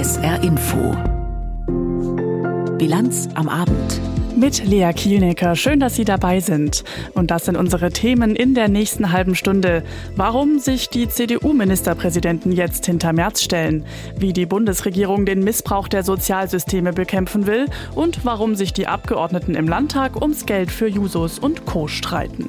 SR Info. Bilanz am Abend. Mit Lea Kielnecker. Schön, dass Sie dabei sind. Und das sind unsere Themen in der nächsten halben Stunde. Warum sich die CDU-Ministerpräsidenten jetzt hinter Merz stellen, wie die Bundesregierung den Missbrauch der Sozialsysteme bekämpfen will und warum sich die Abgeordneten im Landtag ums Geld für Jusos und Co. streiten.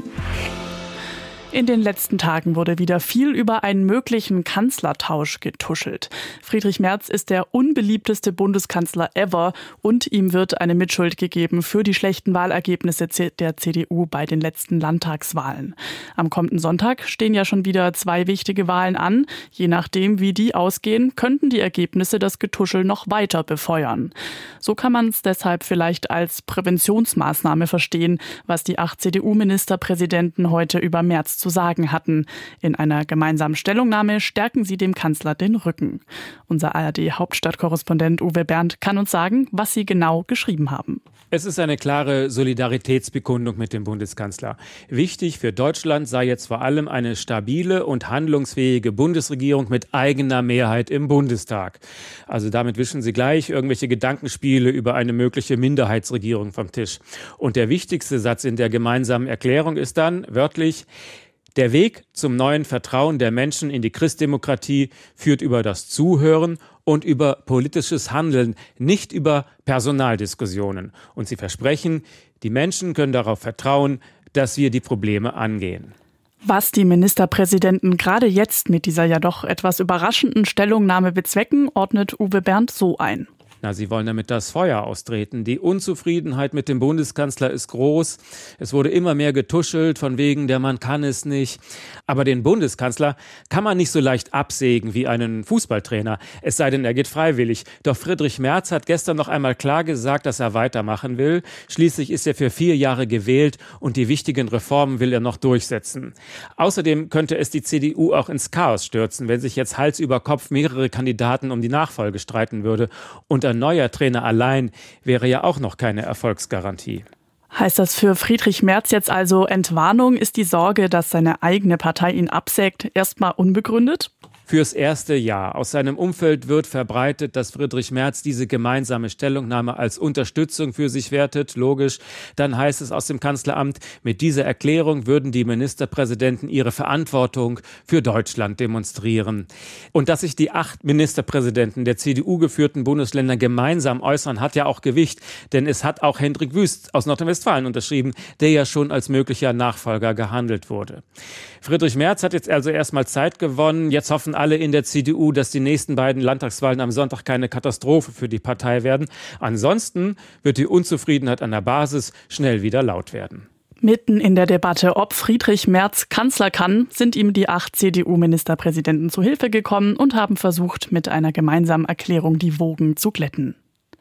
In den letzten Tagen wurde wieder viel über einen möglichen Kanzlertausch getuschelt. Friedrich Merz ist der unbeliebteste Bundeskanzler ever und ihm wird eine Mitschuld gegeben für die schlechten Wahlergebnisse der CDU bei den letzten Landtagswahlen. Am kommenden Sonntag stehen ja schon wieder 2 wichtige Wahlen an. Je nachdem, wie die ausgehen, könnten die Ergebnisse das Getuschel noch weiter befeuern. So kann man es deshalb vielleicht als Präventionsmaßnahme verstehen, was die 8 CDU-Ministerpräsidenten heute über Merz zu sagen hatten. In einer gemeinsamen Stellungnahme stärken sie dem Kanzler den Rücken. Unser ARD-Hauptstadtkorrespondent Uwe Bernd kann uns sagen, was sie genau geschrieben haben. Es ist eine klare Solidaritätsbekundung mit dem Bundeskanzler. Wichtig für Deutschland sei jetzt vor allem eine stabile und handlungsfähige Bundesregierung mit eigener Mehrheit im Bundestag. Also damit wischen sie gleich irgendwelche Gedankenspiele über eine mögliche Minderheitsregierung vom Tisch. Und der wichtigste Satz in der gemeinsamen Erklärung ist dann wörtlich: Der Weg zum neuen Vertrauen der Menschen in die Christdemokratie führt über das Zuhören und über politisches Handeln, nicht über Personaldiskussionen. Und sie versprechen, die Menschen können darauf vertrauen, dass wir die Probleme angehen. Was die Ministerpräsidenten gerade jetzt mit dieser ja doch etwas überraschenden Stellungnahme bezwecken, ordnet Uwe Bernd so ein. Sie wollen damit das Feuer austreten. Die Unzufriedenheit mit dem Bundeskanzler ist groß. Es wurde immer mehr getuschelt, von wegen, der Mann kann es nicht. Aber den Bundeskanzler kann man nicht so leicht absägen wie einen Fußballtrainer. Es sei denn, er geht freiwillig. Doch Friedrich Merz hat gestern noch einmal klar gesagt, dass er weitermachen will. Schließlich ist er für 4 Jahre gewählt und die wichtigen Reformen will er noch durchsetzen. Außerdem könnte es die CDU auch ins Chaos stürzen, wenn sich jetzt Hals über Kopf mehrere Kandidaten um die Nachfolge streiten würde. Und ein neuer Trainer allein wäre ja auch noch keine Erfolgsgarantie. Heißt das für Friedrich Merz jetzt also Entwarnung? Ist die Sorge, dass seine eigene Partei ihn absägt, erstmal unbegründet? Fürs erste Jahr. Aus seinem Umfeld wird verbreitet, dass Friedrich Merz diese gemeinsame Stellungnahme als Unterstützung für sich wertet. Logisch. Dann heißt es aus dem Kanzleramt, mit dieser Erklärung würden die Ministerpräsidenten ihre Verantwortung für Deutschland demonstrieren. Und dass sich die 8 Ministerpräsidenten der CDU-geführten Bundesländer gemeinsam äußern, hat ja auch Gewicht. Denn es hat auch Hendrik Wüst aus Nordrhein-Westfalen unterschrieben, der ja schon als möglicher Nachfolger gehandelt wurde. Friedrich Merz hat jetzt also erstmal Zeit gewonnen. Jetzt hoffen alle in der CDU, dass die nächsten beiden Landtagswahlen am Sonntag keine Katastrophe für die Partei werden. Ansonsten wird die Unzufriedenheit an der Basis schnell wieder laut werden. Mitten in der Debatte, ob Friedrich Merz Kanzler kann, sind ihm die 8 CDU-Ministerpräsidenten zu Hilfe gekommen und haben versucht, mit einer gemeinsamen Erklärung die Wogen zu glätten.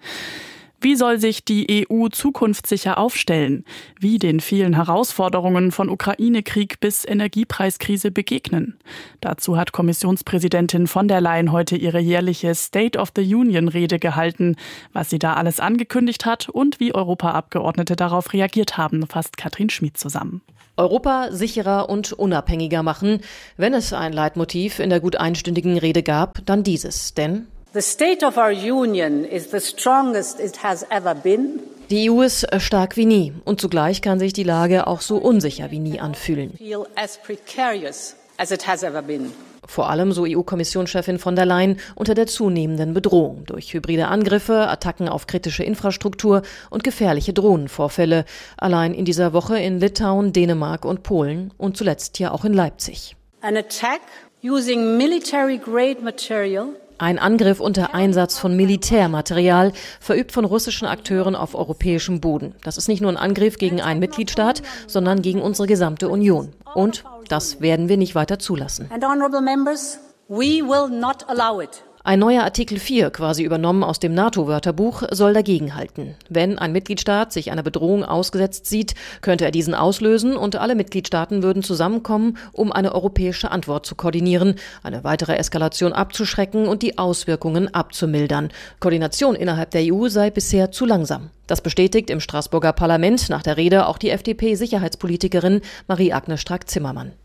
Wie soll sich die EU zukunftssicher aufstellen? Wie den vielen Herausforderungen von Ukraine-Krieg bis Energiepreiskrise begegnen? Dazu hat Kommissionspräsidentin von der Leyen heute ihre jährliche State of the Union-Rede gehalten. Was sie da alles angekündigt hat und wie Europaabgeordnete darauf reagiert haben, fasst Katrin Schmid zusammen. Europa sicherer und unabhängiger machen. Wenn es ein Leitmotiv in der gut einstündigen Rede gab, dann dieses. Denn The state of our union is the strongest it has ever been. Die EU ist stark wie nie und zugleich kann sich die Lage auch so unsicher wie nie anfühlen. Feel as precarious as it has ever been. Vor allem, so EU-Kommissionschefin von der Leyen, unter der zunehmenden Bedrohung durch hybride Angriffe, Attacken auf kritische Infrastruktur und gefährliche Drohnenvorfälle. Allein in dieser Woche in Litauen, Dänemark und Polen und zuletzt ja auch in Leipzig. An attack using military-grade material. Ein Angriff unter Einsatz von Militärmaterial, verübt von russischen Akteuren auf europäischem Boden. Das ist nicht nur ein Angriff gegen einen Mitgliedstaat, sondern gegen unsere gesamte Union. Und das werden wir nicht weiter zulassen. And honorable members, we will not allow it. Ein neuer Artikel 4, quasi übernommen aus dem NATO-Wörterbuch, soll dagegenhalten. Wenn ein Mitgliedstaat sich einer Bedrohung ausgesetzt sieht, könnte er diesen auslösen und alle Mitgliedstaaten würden zusammenkommen, um eine europäische Antwort zu koordinieren, eine weitere Eskalation abzuschrecken und die Auswirkungen abzumildern. Koordination innerhalb der EU sei bisher zu langsam. Das bestätigt im Straßburger Parlament nach der Rede auch die FDP-Sicherheitspolitikerin Marie-Agnes Strack-Zimmermann.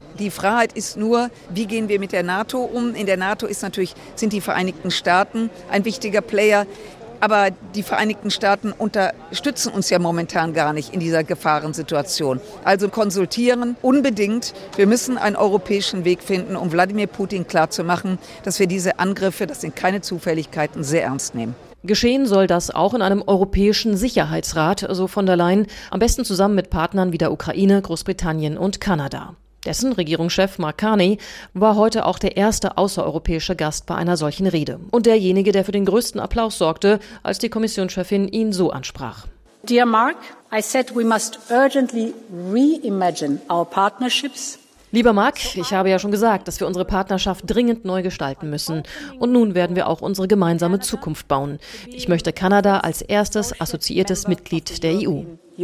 Die Freiheit ist nur, wie gehen wir mit der NATO um? In der NATO sind die Vereinigten Staaten ein wichtiger Player. Aber die Vereinigten Staaten unterstützen uns ja momentan gar nicht in dieser Gefahrensituation. Also konsultieren unbedingt. Wir müssen einen europäischen Weg finden, um Wladimir Putin klarzumachen, dass wir diese Angriffe, das sind keine Zufälligkeiten, sehr ernst nehmen. Geschehen soll das auch in einem europäischen Sicherheitsrat, so von der Leyen, am besten zusammen mit Partnern wie der Ukraine, Großbritannien und Kanada. Dessen Regierungschef Mark Carney war heute auch der erste außereuropäische Gast bei einer solchen Rede. Und derjenige, der für den größten Applaus sorgte, als die Kommissionschefin ihn so ansprach. Dear Mark, I said we must urgently reimagine our partnerships. Lieber Mark, ich habe ja schon gesagt, dass wir unsere Partnerschaft dringend neu gestalten müssen. Und nun werden wir auch unsere gemeinsame Zukunft bauen. Ich möchte Kanada als erstes assoziiertes Mitglied der EU.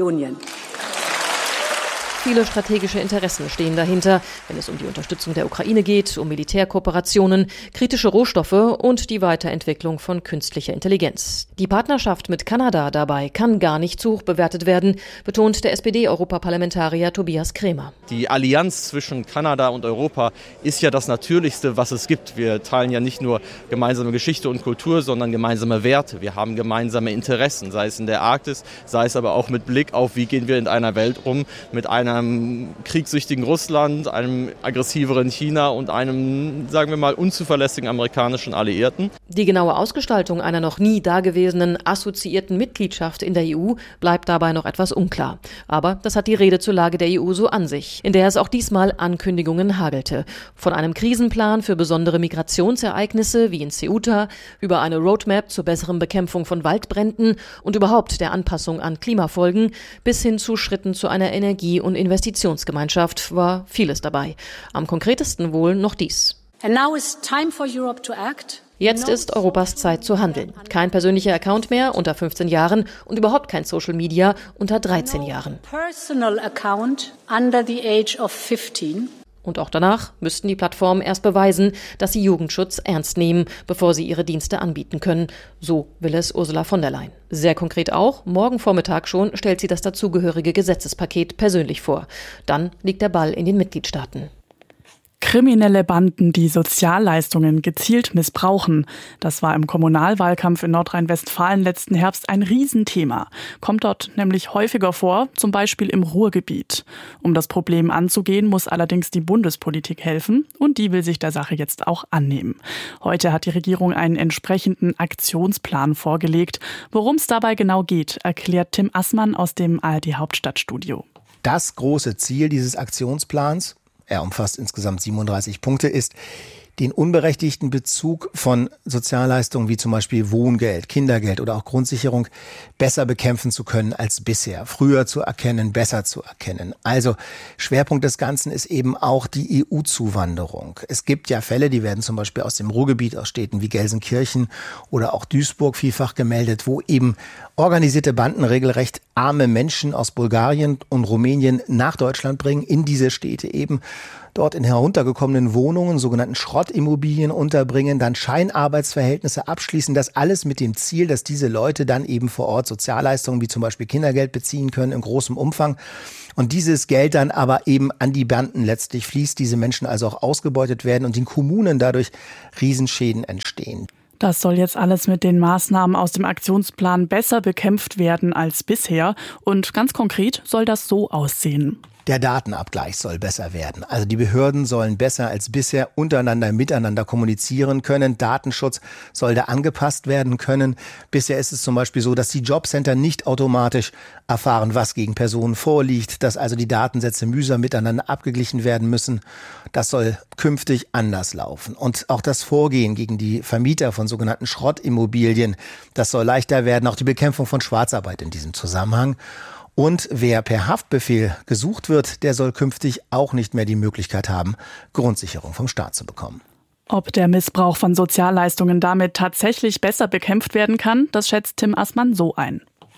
Viele strategische Interessen stehen dahinter, wenn es um die Unterstützung der Ukraine geht, um Militärkooperationen, kritische Rohstoffe und die Weiterentwicklung von künstlicher Intelligenz. Die Partnerschaft mit Kanada dabei kann gar nicht zu hoch bewertet werden, betont der SPD-Europaparlamentarier Tobias Kremer. Die Allianz zwischen Kanada und Europa ist ja das Natürlichste, was es gibt. Wir teilen ja nicht nur gemeinsame Geschichte und Kultur, sondern gemeinsame Werte. Wir haben gemeinsame Interessen, sei es in der Arktis, sei es aber auch mit Blick auf, wie gehen wir in einer Welt um, mit einem kriegssüchtigen Russland, einem aggressiveren China und einem, sagen wir mal, unzuverlässigen amerikanischen Alliierten. Die genaue Ausgestaltung einer noch nie dagewesenen assoziierten Mitgliedschaft in der EU bleibt dabei noch etwas unklar. Aber das hat die Rede zur Lage der EU so an sich, in der es auch diesmal Ankündigungen hagelte. Von einem Krisenplan für besondere Migrationsereignisse wie in Ceuta, über eine Roadmap zur besseren Bekämpfung von Waldbränden und überhaupt der Anpassung an Klimafolgen bis hin zu Schritten zu einer Energie- und Investitionsgemeinschaft war vieles dabei. Am konkretesten wohl noch dies. And now is time for Europe to act. Jetzt ist Europas Zeit zu handeln. Kein persönlicher Account mehr unter 15 Jahren und überhaupt kein Social Media unter 13 Jahren. Personal account under the age of 15. Und auch danach müssten die Plattformen erst beweisen, dass sie Jugendschutz ernst nehmen, bevor sie ihre Dienste anbieten können. So will es Ursula von der Leyen. Sehr konkret auch, morgen Vormittag schon stellt sie das dazugehörige Gesetzespaket persönlich vor. Dann liegt der Ball in den Mitgliedstaaten. Kriminelle Banden, die Sozialleistungen gezielt missbrauchen. Das war im Kommunalwahlkampf in Nordrhein-Westfalen letzten Herbst ein Riesenthema. Kommt dort nämlich häufiger vor, zum Beispiel im Ruhrgebiet. Um das Problem anzugehen, muss allerdings die Bundespolitik helfen und die will sich der Sache jetzt auch annehmen. Heute hat die Regierung einen entsprechenden Aktionsplan vorgelegt. Worum es dabei genau geht, erklärt Tim Assmann aus dem ARD-Hauptstadtstudio. Das große Ziel dieses Aktionsplans, er umfasst insgesamt 37 Punkte, ist, den unberechtigten Bezug von Sozialleistungen wie zum Beispiel Wohngeld, Kindergeld oder auch Grundsicherung besser bekämpfen zu können als bisher. Früher zu erkennen, besser zu erkennen. Also Schwerpunkt des Ganzen ist eben auch die EU-Zuwanderung. Es gibt ja Fälle, die werden zum Beispiel aus dem Ruhrgebiet, aus Städten wie Gelsenkirchen oder auch Duisburg vielfach gemeldet, wo eben organisierte Banden regelrecht arme Menschen aus Bulgarien und Rumänien nach Deutschland bringen, in diese Städte eben, dort in heruntergekommenen Wohnungen, sogenannten Schrottimmobilien unterbringen, dann Scheinarbeitsverhältnisse abschließen, das alles mit dem Ziel, dass diese Leute dann eben vor Ort Sozialleistungen wie zum Beispiel Kindergeld beziehen können in großem Umfang. Und dieses Geld dann aber eben an die Banden letztlich fließt, diese Menschen also auch ausgebeutet werden und den Kommunen dadurch Riesenschäden entstehen. Das soll jetzt alles mit den Maßnahmen aus dem Aktionsplan besser bekämpft werden als bisher. Und ganz konkret soll das so aussehen. Der Datenabgleich soll besser werden. Also die Behörden sollen besser als bisher miteinander kommunizieren können. Datenschutz soll da angepasst werden können. Bisher ist es zum Beispiel so, dass die Jobcenter nicht automatisch erfahren, was gegen Personen vorliegt, dass also die Datensätze mühsam miteinander abgeglichen werden müssen. Das soll künftig anders laufen. Und auch das Vorgehen gegen die Vermieter von sogenannten Schrottimmobilien, das soll leichter werden. Auch die Bekämpfung von Schwarzarbeit in diesem Zusammenhang. Und wer per Haftbefehl gesucht wird, der soll künftig auch nicht mehr die Möglichkeit haben, Grundsicherung vom Staat zu bekommen. Ob der Missbrauch von Sozialleistungen damit tatsächlich besser bekämpft werden kann, das schätzt Tim Assmann so ein.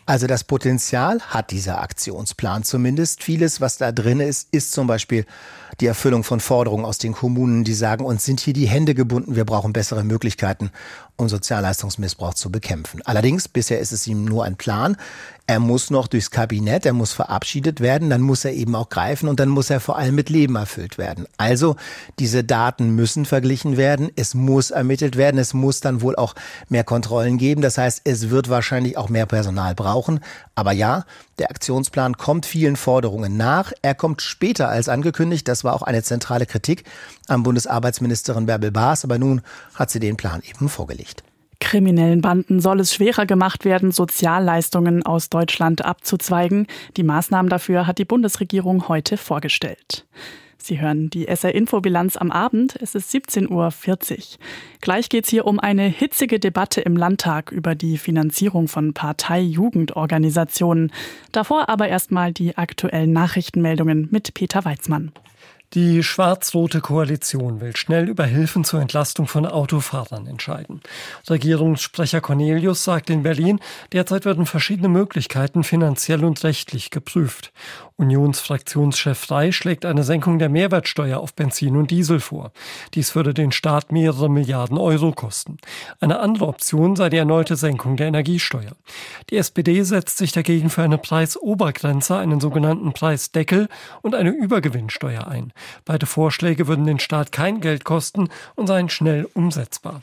Also das Potenzial hat dieser Aktionsplan zumindest. Vieles, was da drin ist, ist zum Beispiel die Erfüllung von Forderungen aus den Kommunen, die sagen, uns sind hier die Hände gebunden, wir brauchen bessere Möglichkeiten, um Sozialleistungsmissbrauch zu bekämpfen. Allerdings, bisher ist es ihm nur ein Plan. Er muss noch durchs Kabinett, er muss verabschiedet werden, dann muss er eben auch greifen und dann muss er vor allem mit Leben erfüllt werden. Also diese Daten müssen verglichen werden, es muss ermittelt werden, es muss dann wohl auch mehr Kontrollen geben. Das heißt, es wird wahrscheinlich auch mehr Personal brauchen. Aber ja, der Aktionsplan kommt vielen Forderungen nach. Er kommt später als angekündigt. Das war auch eine zentrale Kritik an Bundesarbeitsministerin Bärbel Baas. Aber nun hat sie den Plan eben vorgelegt. Kriminellen Banden soll es schwerer gemacht werden, Sozialleistungen aus Deutschland abzuzweigen. Die Maßnahmen dafür hat die Bundesregierung heute vorgestellt. Sie hören die SR-Info-Bilanz am Abend. Es ist 17:40 Uhr. Gleich geht es hier um eine hitzige Debatte im Landtag über die Finanzierung von Partei-Jugendorganisationen. Davor aber erstmal die aktuellen Nachrichtenmeldungen mit Peter Weitzmann. Die schwarz-rote Koalition will schnell über Hilfen zur Entlastung von Autofahrern entscheiden. Regierungssprecher Cornelius sagt in Berlin, derzeit werden verschiedene Möglichkeiten finanziell und rechtlich geprüft. Unionsfraktionschef Frey schlägt eine Senkung der Mehrwertsteuer auf Benzin und Diesel vor. Dies würde den Staat mehrere Milliarden Euro kosten. Eine andere Option sei die erneute Senkung der Energiesteuer. Die SPD setzt sich dagegen für eine Preisobergrenze, einen sogenannten Preisdeckel und eine Übergewinnsteuer ein. Beide Vorschläge würden den Staat kein Geld kosten und seien schnell umsetzbar.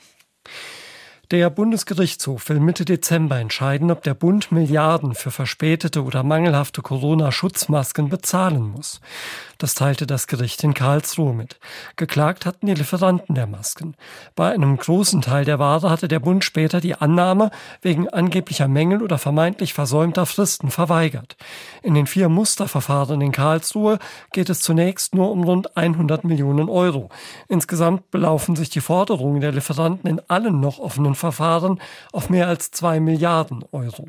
Der Bundesgerichtshof will Mitte Dezember entscheiden, ob der Bund Milliarden für verspätete oder mangelhafte Corona-Schutzmasken bezahlen muss. Das teilte das Gericht in Karlsruhe mit. Geklagt hatten die Lieferanten der Masken. Bei einem großen Teil der Ware hatte der Bund später die Annahme wegen angeblicher Mängel oder vermeintlich versäumter Fristen verweigert. In den 4 Musterverfahren in Karlsruhe geht es zunächst nur um rund 100 Millionen Euro. Insgesamt belaufen sich die Forderungen der Lieferanten in allen noch offenen Verfahren auf mehr als 2 Milliarden Euro.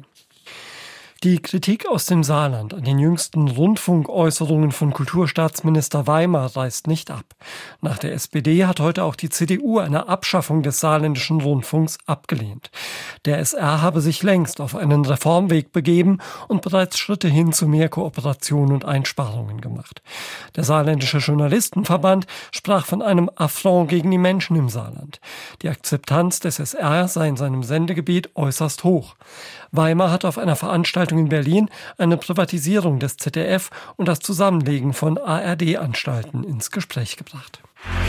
Die Kritik aus dem Saarland an den jüngsten Rundfunkäußerungen von Kulturstaatsminister Weimar reißt nicht ab. Nach der SPD hat heute auch die CDU eine Abschaffung des saarländischen Rundfunks abgelehnt. Der SR habe sich längst auf einen Reformweg begeben und bereits Schritte hin zu mehr Kooperation und Einsparungen gemacht. Der saarländische Journalistenverband sprach von einem Affront gegen die Menschen im Saarland. Die Akzeptanz des SR sei in seinem Sendegebiet äußerst hoch. Weimar hat auf einer Veranstaltung in Berlin eine Privatisierung des ZDF und das Zusammenlegen von ARD-Anstalten ins Gespräch gebracht.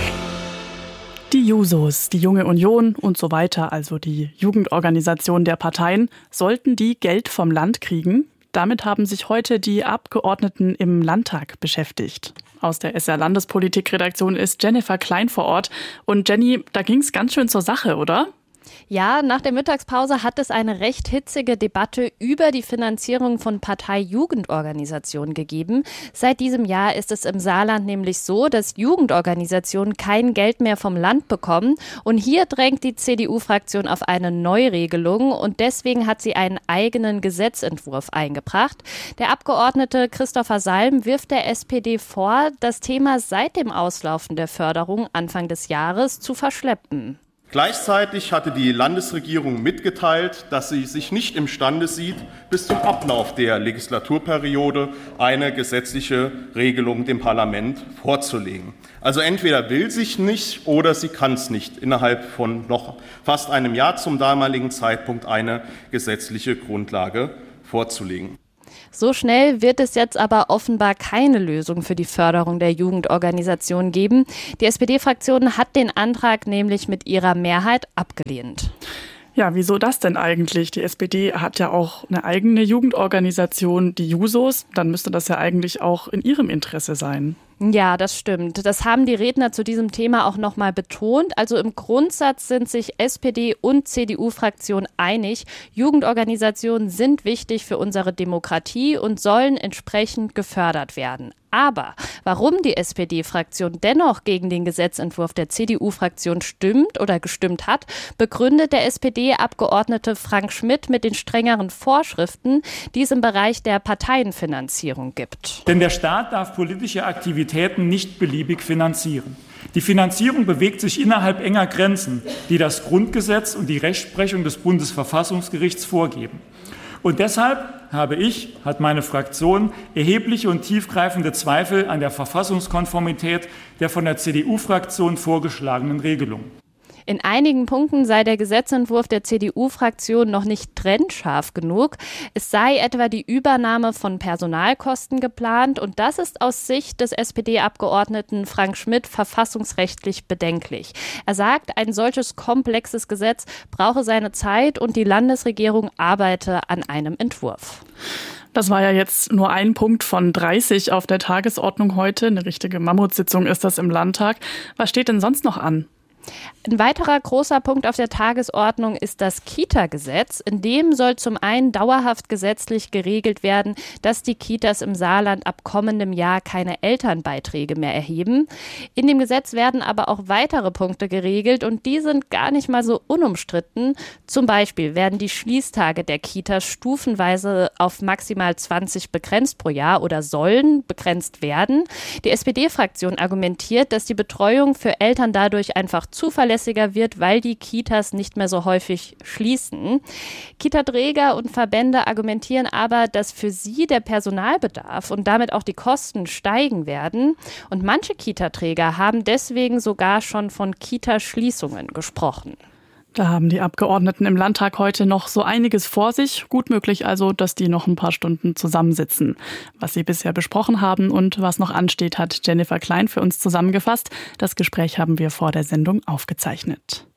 Die Jusos, die Junge Union und so weiter, also die Jugendorganisation der Parteien, sollten die Geld vom Land kriegen? Damit haben sich heute die Abgeordneten im Landtag beschäftigt. Aus der SR-Landespolitik-Redaktion ist Jennifer Klein vor Ort. Und Jenny, da ging es ganz schön zur Sache, oder? Ja, nach der Mittagspause hat es eine recht hitzige Debatte über die Finanzierung von Partei-Jugendorganisationen gegeben. Seit diesem Jahr ist es im Saarland nämlich so, dass Jugendorganisationen kein Geld mehr vom Land bekommen. Und hier drängt die CDU-Fraktion auf eine Neuregelung und deswegen hat sie einen eigenen Gesetzentwurf eingebracht. Der Abgeordnete Christopher Salm wirft der SPD vor, das Thema seit dem Auslaufen der Förderung Anfang des Jahres zu verschleppen. Gleichzeitig hatte die Landesregierung mitgeteilt, dass sie sich nicht imstande sieht, bis zum Ablauf der Legislaturperiode eine gesetzliche Regelung dem Parlament vorzulegen. Also entweder will sich nicht oder sie kann es nicht, innerhalb von noch fast einem Jahr zum damaligen Zeitpunkt eine gesetzliche Grundlage vorzulegen. So schnell wird es jetzt aber offenbar keine Lösung für die Förderung der Jugendorganisationen geben. Die SPD-Fraktion hat den Antrag nämlich mit ihrer Mehrheit abgelehnt. Ja, wieso das denn eigentlich? Die SPD hat ja auch eine eigene Jugendorganisation, die Jusos. Dann müsste das ja eigentlich auch in ihrem Interesse sein. Ja, das stimmt. Das haben die Redner zu diesem Thema auch nochmal betont. Also im Grundsatz sind sich SPD und CDU-Fraktion einig. Jugendorganisationen sind wichtig für unsere Demokratie und sollen entsprechend gefördert werden. Aber warum die SPD-Fraktion dennoch gegen den Gesetzentwurf der CDU-Fraktion stimmt oder gestimmt hat, begründet der SPD-Abgeordnete Frank Schmidt mit den strengeren Vorschriften, die es im Bereich der Parteienfinanzierung gibt. Denn der Staat darf politische Aktivitäten nicht beliebig finanzieren. Die Finanzierung bewegt sich innerhalb enger Grenzen, die das Grundgesetz und die Rechtsprechung des Bundesverfassungsgerichts vorgeben. Und deshalb hat meine Fraktion erhebliche und tiefgreifende Zweifel an der Verfassungskonformität der von der CDU-Fraktion vorgeschlagenen Regelung. In einigen Punkten sei der Gesetzentwurf der CDU-Fraktion noch nicht trennscharf genug. Es sei etwa die Übernahme von Personalkosten geplant und das ist aus Sicht des SPD-Abgeordneten Frank Schmidt verfassungsrechtlich bedenklich. Er sagt, ein solches komplexes Gesetz brauche seine Zeit und die Landesregierung arbeite an einem Entwurf. Das war ja jetzt nur ein Punkt von 30 auf der Tagesordnung heute. Eine richtige Mammutsitzung ist das im Landtag. Was steht denn sonst noch an? Ein weiterer großer Punkt auf der Tagesordnung ist das Kita-Gesetz. In dem soll zum einen dauerhaft gesetzlich geregelt werden, dass die Kitas im Saarland ab kommendem Jahr keine Elternbeiträge mehr erheben. In dem Gesetz werden aber auch weitere Punkte geregelt und die sind gar nicht mal so unumstritten. Zum Beispiel werden die Schließtage der Kitas stufenweise auf maximal 20 begrenzt pro Jahr oder sollen begrenzt werden. Die SPD-Fraktion argumentiert, dass die Betreuung für Eltern dadurch einfach zuverlässiger wird, weil die Kitas nicht mehr so häufig schließen. Kita-Träger und Verbände argumentieren aber, dass für sie der Personalbedarf und damit auch die Kosten steigen werden. Und manche Kita-Träger haben deswegen sogar schon von Kita-Schließungen gesprochen. Da haben die Abgeordneten im Landtag heute noch so einiges vor sich. Gut möglich also, dass die noch ein paar Stunden zusammensitzen. Was sie bisher besprochen haben und was noch ansteht, hat Jennifer Klein für uns zusammengefasst. Das Gespräch haben wir vor der Sendung aufgezeichnet.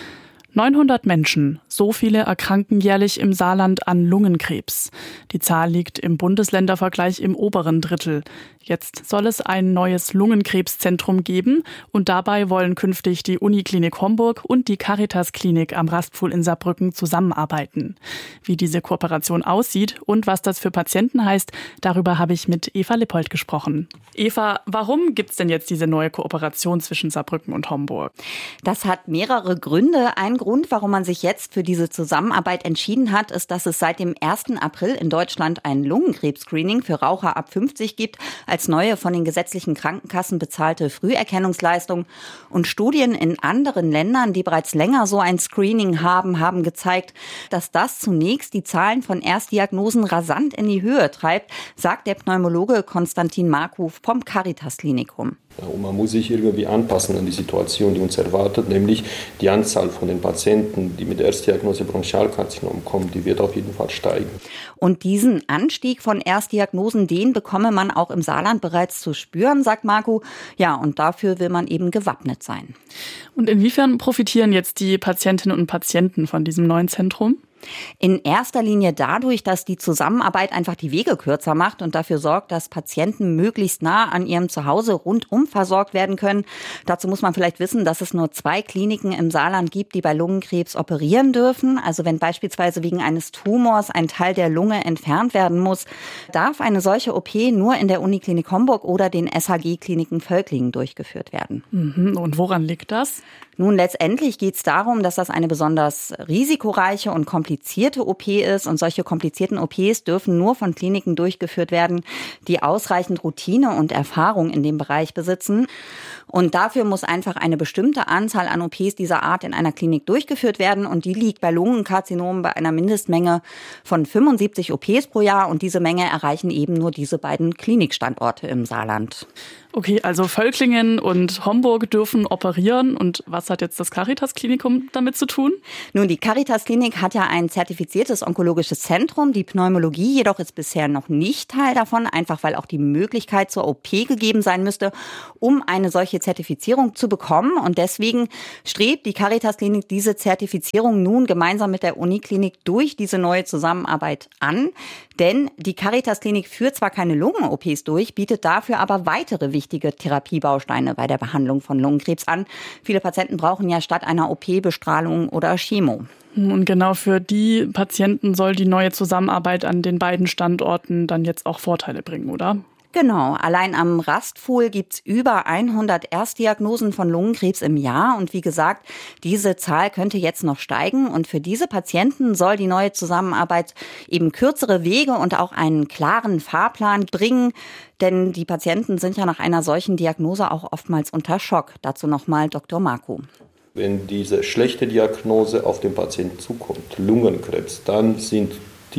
900 Menschen, so viele erkranken jährlich im Saarland an Lungenkrebs. Die Zahl liegt im Bundesländervergleich im oberen Drittel. Jetzt soll es ein neues Lungenkrebszentrum geben und dabei wollen künftig die Uniklinik Homburg und die Caritas-Klinik am Rastpfuhl in Saarbrücken zusammenarbeiten. Wie diese Kooperation aussieht und was das für Patienten heißt, darüber habe ich mit Eva Lippold gesprochen. Eva, warum gibt es denn jetzt diese neue Kooperation zwischen Saarbrücken und Homburg? Das hat mehrere Gründe. Ein Grund, warum man sich jetzt für diese Zusammenarbeit entschieden hat, ist, dass es seit dem 1. April in Deutschland ein Lungenkrebs-Screening für Raucher ab 50 gibt, als neue von den gesetzlichen Krankenkassen bezahlte Früherkennungsleistung. Und Studien in anderen Ländern, die bereits länger so ein Screening haben gezeigt, dass das zunächst die Zahlen von Erstdiagnosen rasant in die Höhe treibt, sagt der Pneumologe Konstantin Markow vom Caritas-Klinikum. Und man muss sich irgendwie anpassen an die Situation, die uns erwartet, nämlich die Anzahl von den Patienten, die mit der Erstdiagnose Bronchialkarzinom kommen, die wird auf jeden Fall steigen. Und diesen Anstieg von Erstdiagnosen, den bekomme man auch im Saarland bereits zu spüren, sagt Marco. Ja, und dafür will man eben gewappnet sein. Und inwiefern profitieren jetzt die Patientinnen und Patienten von diesem neuen Zentrum? In erster Linie dadurch, dass die Zusammenarbeit einfach die Wege kürzer macht und dafür sorgt, dass Patienten möglichst nah an ihrem Zuhause rundum versorgt werden können. Dazu muss man vielleicht wissen, dass es nur 2 Kliniken im Saarland gibt, die bei Lungenkrebs operieren dürfen. Also wenn beispielsweise wegen eines Tumors ein Teil der Lunge entfernt werden muss, darf eine solche OP nur in der Uniklinik Homburg oder den SHG-Kliniken Völklingen durchgeführt werden. Und woran liegt das? Nun, letztendlich geht es darum, dass das eine besonders risikoreiche und komplizierte OP ist. Und solche komplizierten OPs dürfen nur von Kliniken durchgeführt werden, die ausreichend Routine und Erfahrung in dem Bereich besitzen. Und dafür muss einfach eine bestimmte Anzahl an OPs dieser Art in einer Klinik durchgeführt werden. Und die liegt bei Lungenkarzinomen bei einer Mindestmenge von 75 OPs pro Jahr. Und diese Menge erreichen eben nur diese beiden Klinikstandorte im Saarland. Okay, also Völklingen und Homburg dürfen operieren. Und was hat jetzt das Caritas-Klinikum damit zu tun? Nun, die Caritas-Klinik hat ja ein zertifiziertes onkologisches Zentrum. Die Pneumologie jedoch ist bisher noch nicht Teil davon, einfach weil auch die Möglichkeit zur OP gegeben sein müsste, um eine solche Zertifizierung zu bekommen. Und deswegen strebt die Caritas-Klinik diese Zertifizierung nun gemeinsam mit der Uniklinik durch diese neue Zusammenarbeit an. Denn die Caritas-Klinik führt zwar keine Lungen-OPs durch, bietet dafür aber weitere wichtige Therapiebausteine bei der Behandlung von Lungenkrebs an. Viele Patienten brauchen ja statt einer OP Bestrahlung oder Chemo. Und genau für die Patienten soll die neue Zusammenarbeit an den beiden Standorten dann jetzt auch Vorteile bringen, oder? Genau, allein am Rastpfuhl gibt's über 100 Erstdiagnosen von Lungenkrebs im Jahr. Und wie gesagt, diese Zahl könnte jetzt noch steigen. Und für diese Patienten soll die neue Zusammenarbeit eben kürzere Wege und auch einen klaren Fahrplan bringen. Denn die Patienten sind ja nach einer solchen Diagnose auch oftmals unter Schock. Dazu nochmal Dr. Markow. Wenn diese schlechte Diagnose auf den Patienten zukommt, Lungenkrebs, dann sind die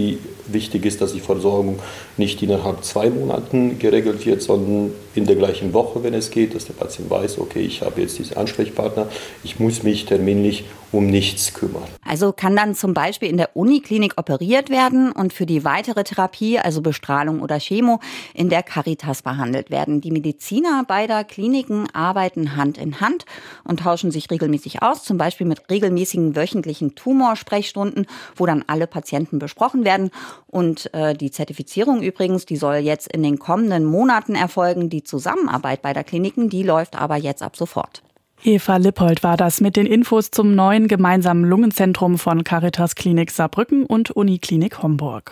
wichtig ist, dass die Versorgung nicht innerhalb 2 Monaten geregelt wird, sondern in der gleichen Woche, wenn es geht, dass der Patient weiß, okay, ich habe jetzt diesen Ansprechpartner, ich muss mich terminlich um nichts kümmern. Also kann dann zum Beispiel in der Uniklinik operiert werden und für die weitere Therapie, also Bestrahlung oder Chemo, in der Caritas behandelt werden. Die Mediziner beider Kliniken arbeiten Hand in Hand und tauschen sich regelmäßig aus, zum Beispiel mit regelmäßigen wöchentlichen Tumorsprechstunden, wo dann alle Patienten besprochen werden. Und die Zertifizierung übrigens, die soll jetzt in den kommenden Monaten erfolgen. Die Zusammenarbeit beider Kliniken, die läuft aber jetzt ab sofort. Eva Lippold war das mit den Infos zum neuen gemeinsamen Lungenzentrum von Caritas Klinik Saarbrücken und Uniklinik Homburg.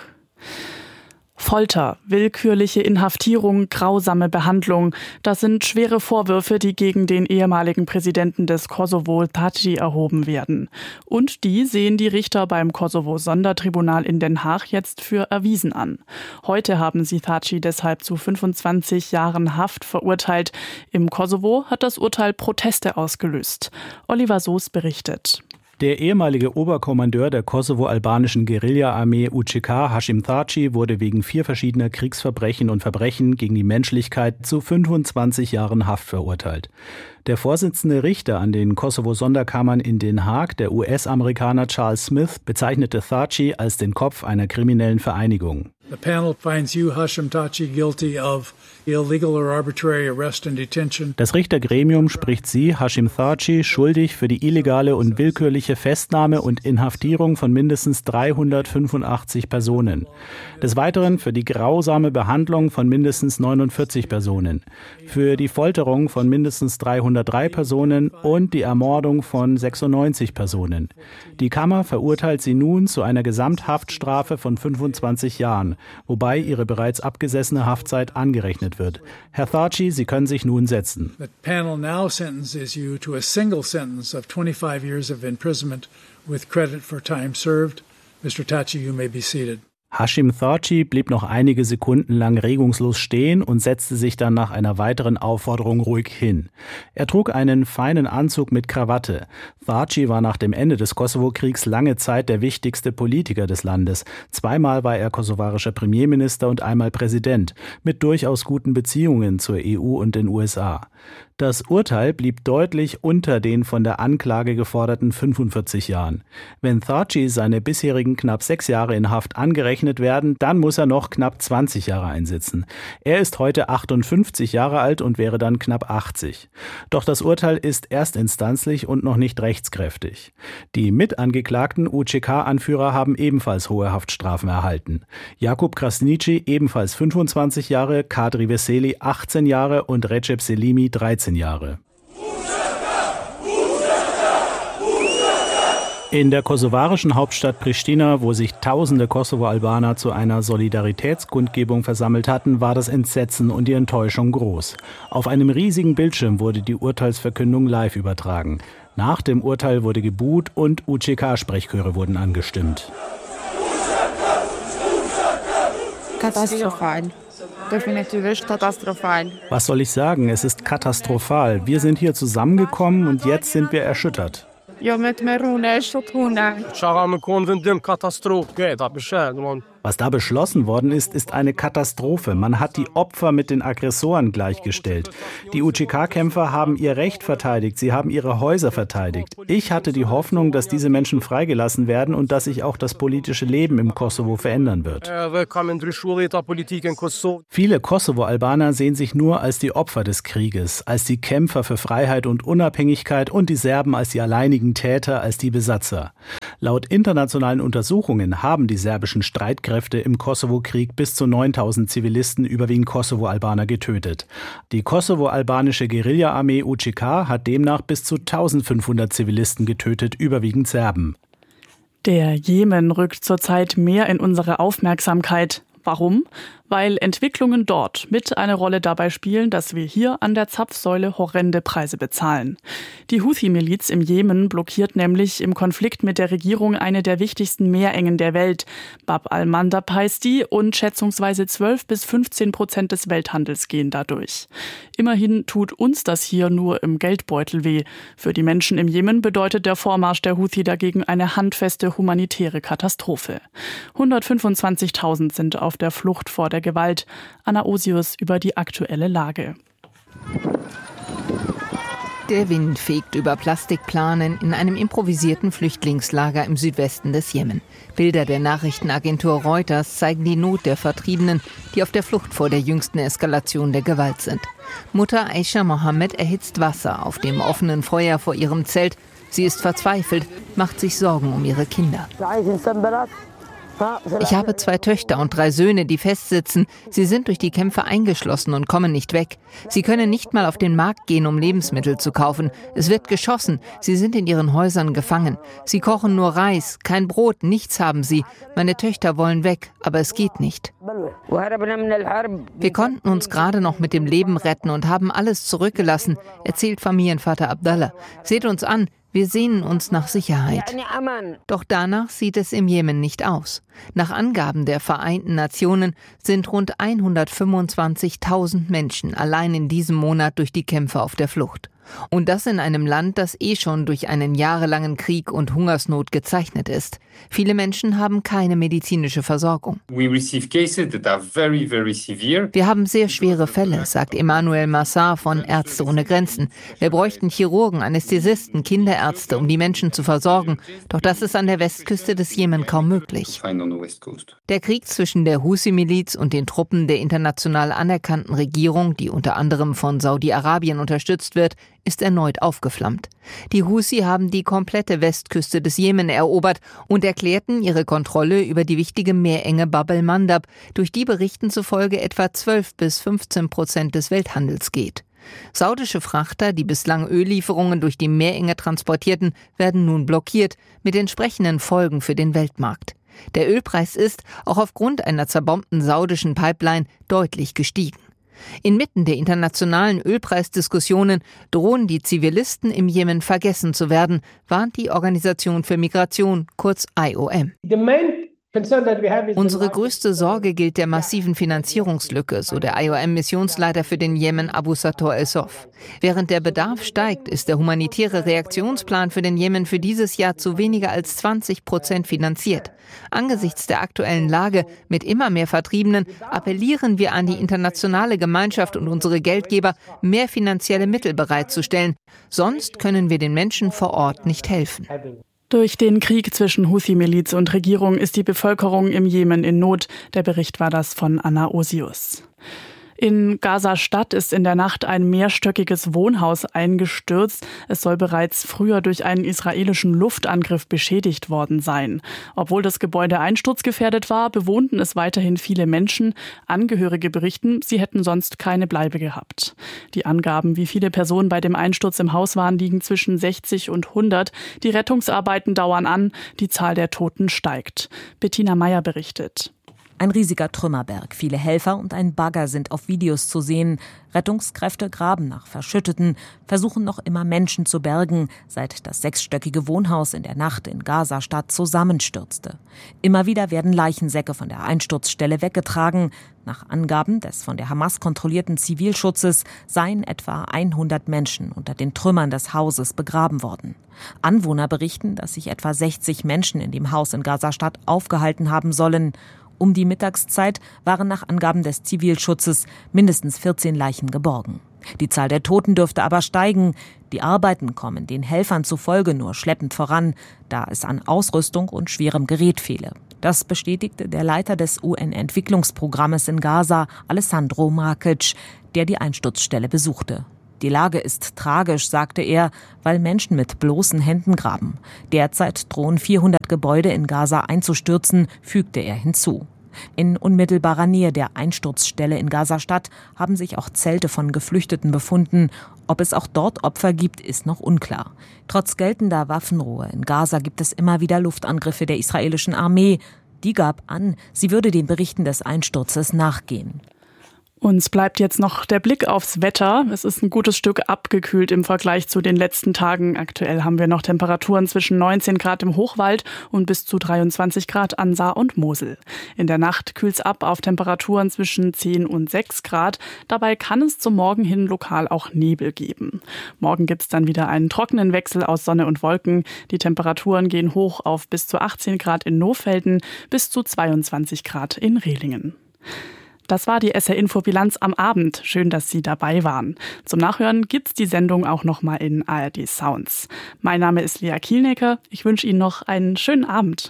Folter, willkürliche Inhaftierung, grausame Behandlung, das sind schwere Vorwürfe, die gegen den ehemaligen Präsidenten des Kosovo, Thaçi, erhoben werden. Und die sehen die Richter beim Kosovo-Sondertribunal in Den Haag jetzt für erwiesen an. Heute haben sie Thaçi deshalb zu 25 Jahren Haft verurteilt. Im Kosovo hat das Urteil Proteste ausgelöst. Oliver Soos berichtet. Der ehemalige Oberkommandeur der kosovo-albanischen Guerilla-Armee UÇK, Hashim Thaçi, wurde wegen 4 verschiedener Kriegsverbrechen und Verbrechen gegen die Menschlichkeit zu 25 Jahren Haft verurteilt. Der Vorsitzende Richter an den Kosovo-Sonderkammern in Den Haag, der US-Amerikaner Charles Smith, bezeichnete Thaçi als den Kopf einer kriminellen Vereinigung. The panel finds you, Hashim Thaçi, guilty of illegal or arbitrary arrest and detention. Das Richtergremium spricht Sie, Hashim Thaçi, schuldig für die illegale und willkürliche Festnahme und Inhaftierung von mindestens 385 Personen. Des Weiteren für die grausame Behandlung von mindestens 49 Personen, für die Folterung von mindestens 303 Personen und die Ermordung von 96 Personen. Die Kammer verurteilt sie nun zu einer Gesamthaftstrafe von 25 Jahren, wobei ihre bereits abgesessene Haftzeit angerechnet wird. Herr Thaçi, Sie können sich nun setzen. The panel now sentences you to a single sentence of 25 years of imprisonment with credit for time served. Mr. Thaçi, you may be seated. Hashim Thaçi blieb noch einige Sekunden lang regungslos stehen und setzte sich dann nach einer weiteren Aufforderung ruhig hin. Er trug einen feinen Anzug mit Krawatte. Thaçi war nach dem Ende des Kosovo-Kriegs lange Zeit der wichtigste Politiker des Landes. 2-mal war er kosovarischer Premierminister und einmal Präsident, mit durchaus guten Beziehungen zur EU und den USA. Das Urteil blieb deutlich unter den von der Anklage geforderten 45 Jahren. Wenn Thaçi seine bisherigen knapp 6 Jahre in Haft angerechnet werden, dann muss er noch knapp 20 Jahre einsitzen. Er ist heute 58 Jahre alt und wäre dann knapp 80. Doch das Urteil ist erstinstanzlich und noch nicht rechtskräftig. Die mitangeklagten UÇK-Anführer haben ebenfalls hohe Haftstrafen erhalten. Jakub Krasniqi ebenfalls 25 Jahre, Kadri Veseli 18 Jahre und Recep Selimi 13 Jahre. In der kosovarischen Hauptstadt Pristina, wo sich tausende Kosovo-Albaner zu einer Solidaritätskundgebung versammelt hatten, war das Entsetzen und die Enttäuschung groß. Auf einem riesigen Bildschirm wurde die Urteilsverkündung live übertragen. Nach dem Urteil wurde gebuht und UÇK-Sprechchöre wurden angestimmt. Katastrophal. Definitiv katastrophal. Was soll ich sagen? Es ist katastrophal. Wir sind hier zusammengekommen und jetzt sind wir erschüttert. Was da beschlossen worden ist, ist eine Katastrophe. Man hat die Opfer mit den Aggressoren gleichgestellt. Die UÇK-Kämpfer haben ihr Recht verteidigt, sie haben ihre Häuser verteidigt. Ich hatte die Hoffnung, dass diese Menschen freigelassen werden und dass sich auch das politische Leben im Kosovo verändern wird. Viele Kosovo-Albaner sehen sich nur als die Opfer des Krieges, als die Kämpfer für Freiheit und Unabhängigkeit und die Serben als die alleinigen Täter, als die Besatzer. Laut internationalen Untersuchungen haben die serbischen Streitkräfte im Kosovo-Krieg bis zu 9000 Zivilisten, überwiegend Kosovo-Albaner, getötet. Die kosovo-albanische Guerilla-Armee UÇK hat demnach bis zu 1500 Zivilisten getötet, überwiegend Serben. Der Jemen rückt zurzeit mehr in unsere Aufmerksamkeit. Warum? weil Entwicklungen dort mit eine Rolle dabei spielen, dass wir hier an der Zapfsäule horrende Preise bezahlen. Die Houthi-Miliz im Jemen blockiert nämlich im Konflikt mit der Regierung eine der wichtigsten Meerengen der Welt. Bab al-Mandab heißt die und schätzungsweise 12-15% des Welthandels gehen dadurch. Immerhin tut uns das hier nur im Geldbeutel weh. Für die Menschen im Jemen bedeutet der Vormarsch der Houthi dagegen eine handfeste humanitäre Katastrophe. 125.000 sind auf der Flucht vor der Gewalt. Anna Osius über die aktuelle Lage. Der Wind fegt über Plastikplanen in einem improvisierten Flüchtlingslager im Südwesten des Jemen. Bilder der Nachrichtenagentur Reuters zeigen die Not der Vertriebenen, die auf der Flucht vor der jüngsten Eskalation der Gewalt sind. Mutter Aisha Mohammed erhitzt Wasser auf dem offenen Feuer vor ihrem Zelt. Sie ist verzweifelt, macht sich Sorgen um ihre Kinder. Ich habe 2 Töchter und 3 Söhne, die festsitzen. Sie sind durch die Kämpfe eingeschlossen und kommen nicht weg. Sie können nicht mal auf den Markt gehen, um Lebensmittel zu kaufen. Es wird geschossen. Sie sind in ihren Häusern gefangen. Sie kochen nur Reis, kein Brot, nichts haben sie. Meine Töchter wollen weg, aber es geht nicht. Wir konnten uns gerade noch mit dem Leben retten und haben alles zurückgelassen, erzählt Familienvater Abdallah. Seht uns an. Wir sehnen uns nach Sicherheit. Doch danach sieht es im Jemen nicht aus. Nach Angaben der Vereinten Nationen sind rund 125.000 Menschen allein in diesem Monat durch die Kämpfe auf der Flucht. Und das in einem Land, das schon durch einen jahrelangen Krieg und Hungersnot gezeichnet ist. Viele Menschen haben keine medizinische Versorgung. Wir haben sehr schwere Fälle, sagt Emmanuel Massar von Ärzte ohne Grenzen. Wir bräuchten Chirurgen, Anästhesisten, Kinderärzte, um die Menschen zu versorgen. Doch das ist an der Westküste des Jemen kaum möglich. Der Krieg zwischen der Houthi-Miliz und den Truppen der international anerkannten Regierung, die unter anderem von Saudi-Arabien unterstützt wird, ist erneut aufgeflammt. Die Houthi haben die komplette Westküste des Jemen erobert und erklärten ihre Kontrolle über die wichtige Meerenge Bab el-Mandab, durch die Berichten zufolge etwa 12-15% des Welthandels geht. Saudische Frachter, die bislang Öllieferungen durch die Meerenge transportierten, werden nun blockiert, mit entsprechenden Folgen für den Weltmarkt. Der Ölpreis ist, auch aufgrund einer zerbombten saudischen Pipeline, deutlich gestiegen. Inmitten der internationalen Ölpreisdiskussionen drohen die Zivilisten im Jemen vergessen zu werden, warnt die Organisation für Migration, kurz IOM. Unsere größte Sorge gilt der massiven Finanzierungslücke, so der IOM-Missionsleiter für den Jemen Abu Sator el-Sof. Während der Bedarf steigt, ist der humanitäre Reaktionsplan für den Jemen für dieses Jahr zu weniger als 20% finanziert. Angesichts der aktuellen Lage mit immer mehr Vertriebenen appellieren wir an die internationale Gemeinschaft und unsere Geldgeber, mehr finanzielle Mittel bereitzustellen. Sonst können wir den Menschen vor Ort nicht helfen. Durch den Krieg zwischen Houthi-Miliz und Regierung ist die Bevölkerung im Jemen in Not. Der Bericht war das von Anna Osius. In Gaza-Stadt ist in der Nacht ein mehrstöckiges Wohnhaus eingestürzt. Es soll bereits früher durch einen israelischen Luftangriff beschädigt worden sein. Obwohl das Gebäude einsturzgefährdet war, bewohnten es weiterhin viele Menschen. Angehörige berichten, sie hätten sonst keine Bleibe gehabt. Die Angaben, wie viele Personen bei dem Einsturz im Haus waren, liegen zwischen 60 und 100. Die Rettungsarbeiten dauern an. Die Zahl der Toten steigt. Bettina Meyer berichtet. Ein riesiger Trümmerberg, viele Helfer und ein Bagger sind auf Videos zu sehen. Rettungskräfte graben nach Verschütteten, versuchen noch immer Menschen zu bergen, seit das 6-stöckige Wohnhaus in der Nacht in Gaza-Stadt zusammenstürzte. Immer wieder werden Leichensäcke von der Einsturzstelle weggetragen. Nach Angaben des von der Hamas kontrollierten Zivilschutzes seien etwa 100 Menschen unter den Trümmern des Hauses begraben worden. Anwohner berichten, dass sich etwa 60 Menschen in dem Haus in Gaza-Stadt aufgehalten haben sollen. Um die Mittagszeit waren nach Angaben des Zivilschutzes mindestens 14 Leichen geborgen. Die Zahl der Toten dürfte aber steigen. Die Arbeiten kommen den Helfern zufolge nur schleppend voran, da es an Ausrüstung und schwerem Gerät fehle. Das bestätigte der Leiter des UN-Entwicklungsprogrammes in Gaza, Alessandro Markic, der die Einsturzstelle besuchte. Die Lage ist tragisch, sagte er, weil Menschen mit bloßen Händen graben. Derzeit drohen 400 Gebäude in Gaza einzustürzen, fügte er hinzu. In unmittelbarer Nähe der Einsturzstelle in Gaza-Stadt haben sich auch Zelte von Geflüchteten befunden. Ob es auch dort Opfer gibt, ist noch unklar. Trotz geltender Waffenruhe in Gaza gibt es immer wieder Luftangriffe der israelischen Armee. Die gab an, sie würde den Berichten des Einsturzes nachgehen. Uns bleibt jetzt noch der Blick aufs Wetter. Es ist ein gutes Stück abgekühlt im Vergleich zu den letzten Tagen. Aktuell haben wir noch Temperaturen zwischen 19 Grad im Hochwald und bis zu 23 Grad an Saar und Mosel. In der Nacht kühlt's ab auf Temperaturen zwischen 10 und 6 Grad. Dabei kann es zum Morgen hin lokal auch Nebel geben. Morgen gibt's dann wieder einen trockenen Wechsel aus Sonne und Wolken. Die Temperaturen gehen hoch auf bis zu 18 Grad in Nohfelden, bis zu 22 Grad in Rehlingen. Das war die SR-Info-Bilanz am Abend. Schön, dass Sie dabei waren. Zum Nachhören gibt's die Sendung auch nochmal in ARD Sounds. Mein Name ist Lea Kielnecker. Ich wünsche Ihnen noch einen schönen Abend.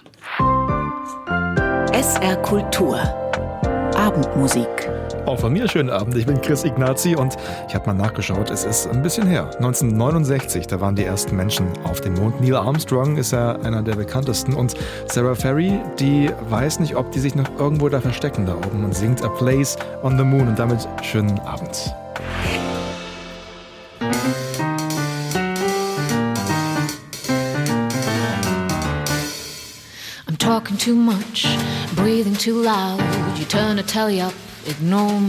SR Kultur. Abendmusik. Auch von mir schönen Abend. Ich bin Chris Ignazi und ich habe mal nachgeschaut, es ist ein bisschen her. 1969, da waren die ersten Menschen auf dem Mond. Neil Armstrong ist ja einer der bekanntesten und Sarah Ferry, die weiß nicht, ob die sich noch irgendwo da verstecken da oben und singt A Place on the Moon und damit schönen Abend. I'm talking too much, breathing too loud. You turn the telly up, ignore me.